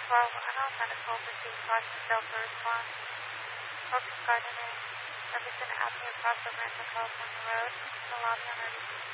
12 Unknown Medical Pursuit Project Delta Response. Focus Garden in Jefferson Avenue across the Rancho California Road. The lobby on emergency